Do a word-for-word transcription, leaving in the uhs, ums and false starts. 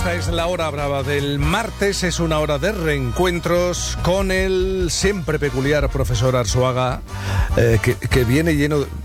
Esta es la hora brava del martes, es una hora de reencuentros con el siempre peculiar profesor Arzuaga, eh, que, que viene lleno,